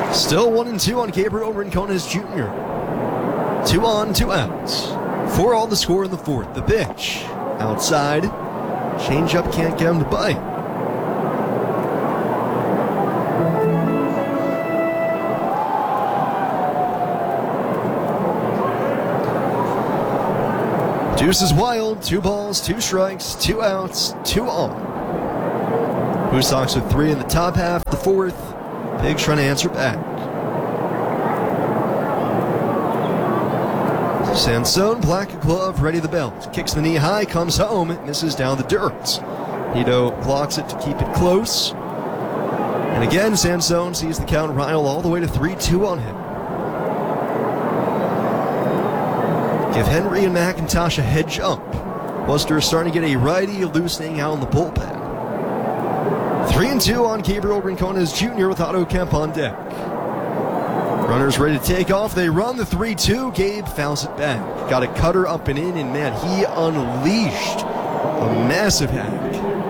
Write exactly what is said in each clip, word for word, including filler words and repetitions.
Still one and two on Gabriel Rincones Junior Two on, two outs. Four all the score in the fourth. The pitch outside. Changeup can't get him to bite. Deuce is wild. Two balls, two strikes, two outs, two on. Blue Sox with three in the top half of the fourth. Pigs trying to answer back. Sansone, black glove, ready the belt. Kicks the knee high, comes home, misses down the dirt. Nito blocks it to keep it close. And again, Sansone sees the count rile all the way to three two on him. Give Henry and McIntosh a hedge up. Buster is starting to get a righty loosening out in the bullpen. Three and two on Gabriel Rincones Junior with Otto Kemp on deck. Runners ready to take off. They run the three two. Gabe fouls it back. Got a cutter up and in, and man, he unleashed a massive hack.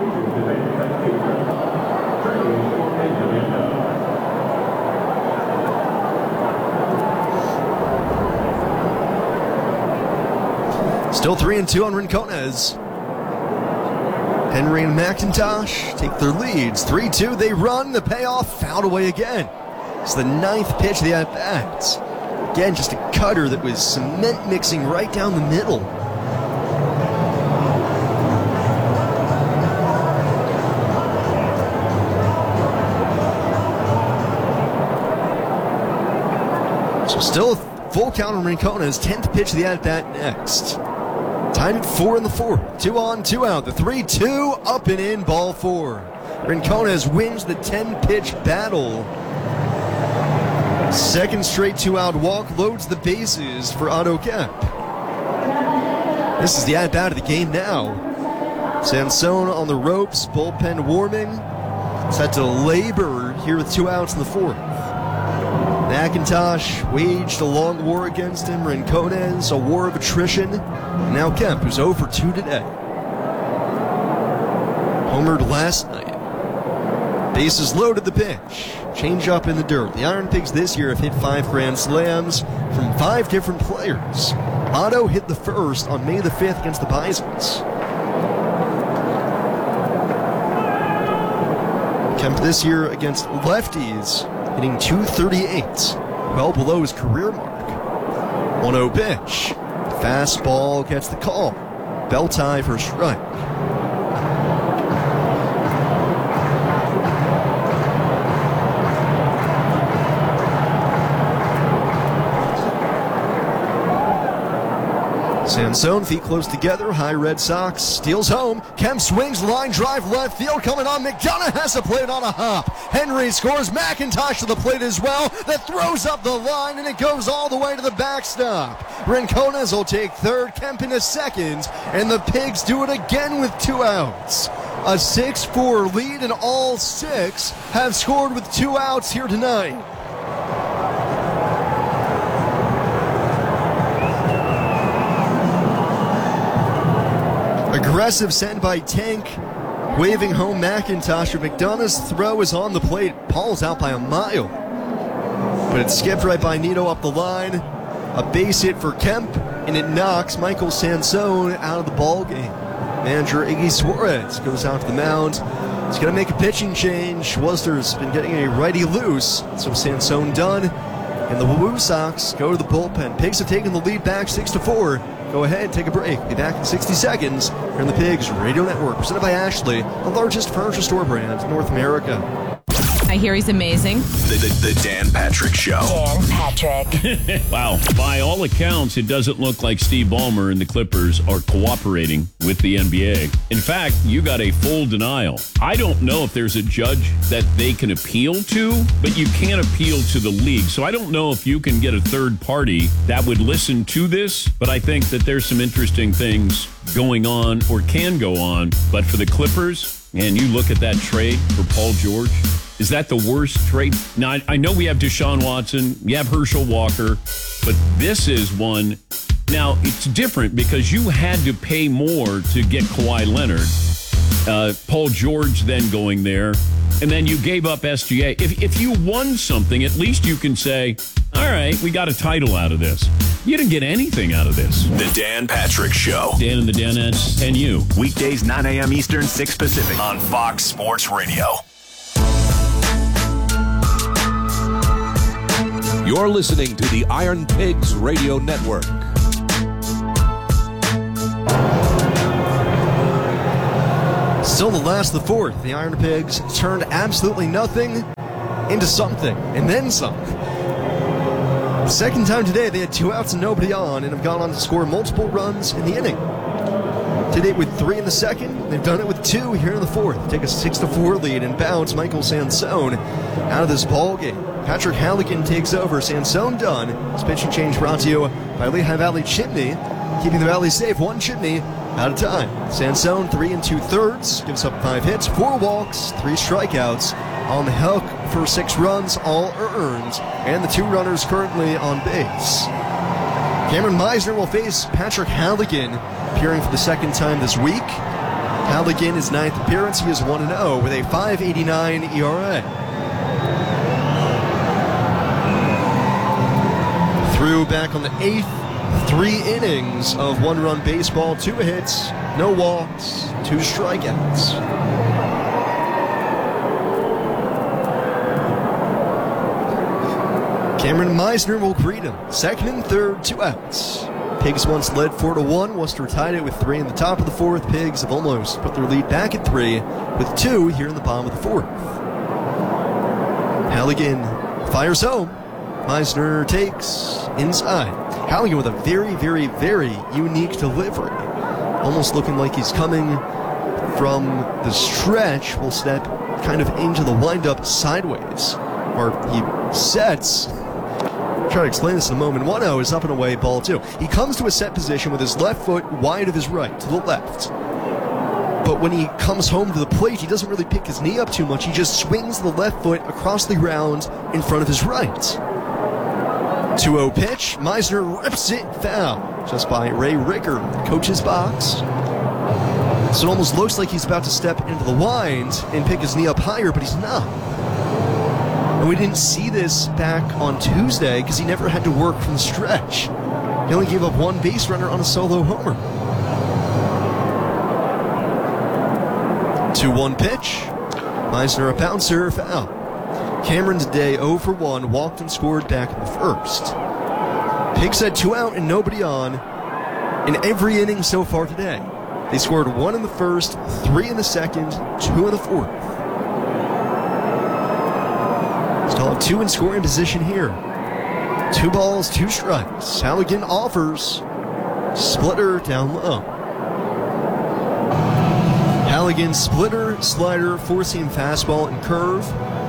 Still three and two on Rincones. Henry and McIntosh take their leads. three two, they run. The payoff fouled away again. It's the ninth pitch of the at-bat. Again, just a cutter that was cement mixing right down the middle. So still a full count on Rincones. tenth pitch of the at-bat next. Tied at four in the fourth. Two on, two out. The three two, up and in, ball four. Rincones wins the ten-pitch battle. Second straight two-out walk loads the bases for Otto Kemp. This is the at-bat of the game now. Sansone on the ropes, bullpen warming. Set to labor here with two outs in the fourth. McIntosh waged a long war against him. Rincones, a war of attrition. And now Kemp, who's oh for two today. Homered last night. Bases loaded, the pitch. Change up in the dirt. The Iron Pigs this year have hit five grand slams from five different players. Otto hit the first on May the fifth against the Bisons. Kemp this year against lefties, hitting two thirty-eight, well below his career mark. one oh pitch. Fastball gets the call. Belt tie for a strike. Sansone, feet close together, high Red Sox, steals home. Kemp swings, line drive, left field coming on. McDonough has to play it on a hop. Henry scores, McIntosh to the plate as well. That throws up the line, and it goes all the way to the backstop. Rincones will take third, Kemp in a second, and the Pigs do it again with two outs. A six four lead, and all six have scored with two outs here tonight. Aggressive send by Tank, waving home McIntosh. McDonough's throw is on the plate. Paul's out by a mile. But it skipped right by Nito up the line. A base hit for Kemp, and it knocks Michael Sansone out of the ball game. Manager Iggy Suarez goes out to the mound. He's going to make a pitching change. Worcester's been getting a righty loose, so Sansone done. And the Blue Sox go to the bullpen. Pigs have taken the lead back six to four. Go ahead, take a break. Be back in sixty seconds here on the Pigs Radio Network, presented by Ashley, the largest furniture store brand in North America. I hear he's amazing. The, the, the Dan Patrick Show. Dan Patrick. Wow. By all accounts, it doesn't look like Steve Ballmer and the Clippers are cooperating with the N B A. In fact, you got a full denial. I don't know if there's a judge that they can appeal to, but you can't appeal to the league. So I don't know if you can get a third party that would listen to this, but I think that there's some interesting things going on or can go on. But for the Clippers, and you look at that trade for Paul George, is that the worst trade? Now, I, I know we have Deshaun Watson, we have Herschel Walker, but this is one. Now, it's different because you had to pay more to get Kawhi Leonard. Uh, Paul George then going there. and then you gave up S G A. If, if you won something, at least you can say, all right, we got a title out of this. You didn't get anything out of this. The Dan Patrick Show. Dan and the Danettes and you. Weekdays, nine a.m. Eastern, six Pacific on Fox Sports Radio. You're listening to the Iron Pigs Radio Network. Still the last of the fourth. The Iron Pigs turned absolutely nothing into something, and then some. Second time today, they had two outs and nobody on, and have gone on to score multiple runs in the inning. To date with three in the second, they've done it with two here in the fourth. Take a six to four lead and bounce Michael Sansone out of this ball game. Patrick Halligan takes over. Sansone done. This pitching change brought to you by Lehigh Valley Chimney, keeping the Valley safe one chimney at a time. Sansone, three and two thirds, gives up five hits, four walks, three strikeouts. On the hook for six runs, all earned, and the two runners currently on base. Cameron Meisner will face Patrick Halligan, appearing for the second time this week. Halligan, his ninth appearance, he is one and oh with a five eighty-nine E R A. Through back on the eighth, three innings of one-run baseball, two hits, no walks, two strikeouts. Cameron Meisner will greet him. Second and third, two outs. Pigs once led four to one. Worcester tied it with three in the top of the fourth. Pigs have almost put their lead back at three with two here in the bottom of the fourth. Halligan fires home. Meisner takes inside. Halligan with a very, very, very unique delivery. Almost looking like he's coming from the stretch. Will step kind of into the windup sideways. Or he sets. I'll try to explain this in a moment. one oh is up and away, ball two. He comes to a set position with his left foot wide of his right, to the left. But when he comes home to the plate, he doesn't really pick his knee up too much. He just swings the left foot across the ground in front of his right. two oh pitch. Meisner rips it foul just by Ray Ricker, coach's box. So it almost looks like he's about to step into the wind and pick his knee up higher, but he's not. And we didn't see this back on Tuesday because he never had to work from the stretch. He only gave up one base runner on a solo homer. two one pitch. Meisner a bouncer, foul. Cameron today oh for one, walked and scored back in the first. Pigs had two out and nobody on in every inning so far today. They scored one in the first, three in the second, two in the fourth. Still have two in scoring position here. Two balls, two strikes. Halligan offers. Splitter down low. Halligan splitter, slider, four-seam fastball, and curve.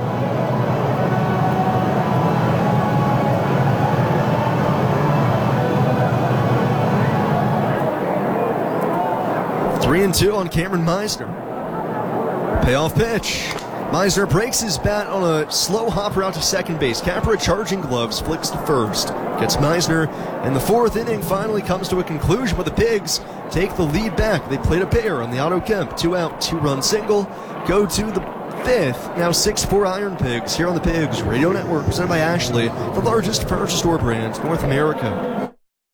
Three and two on Cameron Meisner. Payoff pitch. Meisner breaks his bat on a slow hopper out to second base. Capra charging gloves, flicks to first. Gets Meisner, and the fourth inning finally comes to a conclusion, but the Pigs take the lead back. They played a pair on the Otto Kemp. Two out, two-run single. Go to the fifth. Now six four Iron Pigs here on the Pigs Radio Network, presented by Ashley, the largest furniture store brand in North America.